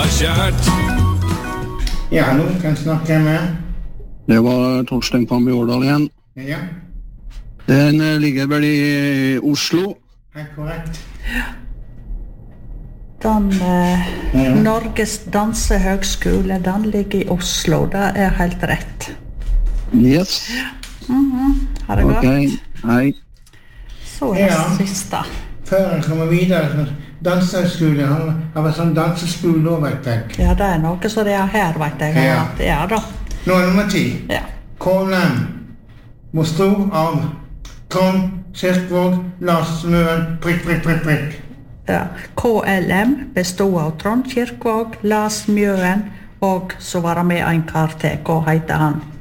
har kjært. Ja, hallo, kan jeg snakke med? Det var Torstein Pambi Årdal igjen. Ja, Den ligger vel i Oslo. helt korrekt. Den Norges dansehøgskole, den ligger i Oslo. Det er helt rett. Yes. Har det gått? Ok, hei. Så er det Ja. siste. Før jeg kommer videre, så dansehøgskole har vært sånn danseskole da, vet jeg. Ja, det er noe som det er her, vet jeg. Ja. At, ja da. Nå er nummer 10. Ja. KLM bestod av Trond, Kirkvåg, Lars Møen, prikk, prikk, prikk, prikk. Ja. KLM bestod av Trond Kirkvåg, Lars Mjøen, og så var det med en kar til. Hva heter han?